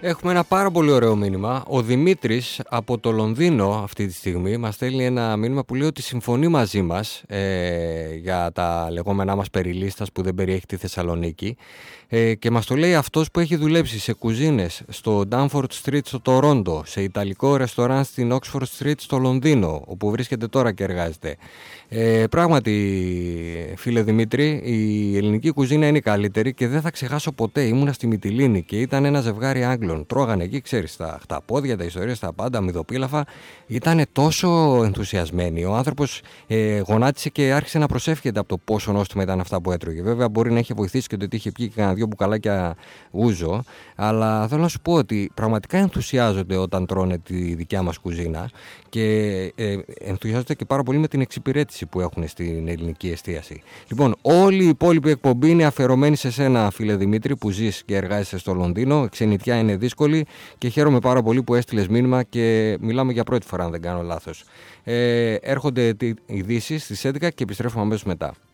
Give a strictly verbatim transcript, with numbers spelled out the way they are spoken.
Έχουμε ένα πάρα πολύ ωραίο μήνυμα. Ο Δημήτρης από το Λονδίνο αυτή τη στιγμή μας στέλνει ένα μήνυμα που λέει ότι συμφωνεί μαζί μας ε, για τα λεγόμενά μας περιλίστας που δεν περιέχει τη Θεσσαλονίκη ε, και μας το λέει αυτός που έχει δουλέψει σε κουζίνες στο Ντάμφορντ Street στο Τορόντο, σε ιταλικό ρεστοράν στην Oxford Street στο Λονδίνο, όπου βρίσκεται τώρα και εργάζεται. Ε, πράγματι, φίλε Δημήτρη, η ελληνική κουζίνα είναι η καλύτερη και δεν θα ξεχάσω ποτέ. Ήμουνα στη Μυτιλήνη και ήταν ένα ζευγάρι Άγγλων. Τρώγανε εκεί, ξέρεις, τα χταπόδια, τα ιστορίες, τα πάντα, μυδοπίλαφα. Ήταν τόσο ενθουσιασμένοι. Ο άνθρωπος ε, γονάτισε και άρχισε να προσεύχεται από το πόσο νόστιμα ήταν αυτά που έτρωγε. Βέβαια, μπορεί να είχε βοηθήσει και το ότι είχε πιει και κανένα δυο μπουκαλάκια ούζο. Αλλά θέλω να σου πω ότι πραγματικά ενθουσιάζονται όταν τρώνε τη δικιά μας κουζίνα και ε, ενθουσιάζονται και πάρα πολύ με την εξυπηρέτηση που έχουν στην ελληνική εστίαση. Λοιπόν, όλη η υπόλοιπη εκπομπή είναι αφιερωμένη σε σένα, φίλε Δημήτρη, που ζεις και εργάζεσαι στο Λονδίνο. Η ξενιτιά είναι δύσκολη και χαίρομαι πάρα πολύ που έστειλες μήνυμα και μιλάμε για πρώτη φορά, αν δεν κάνω λάθος. Ε, έρχονται ειδήσεις στις έντεκα και επιστρέφουμε αμέσως μετά.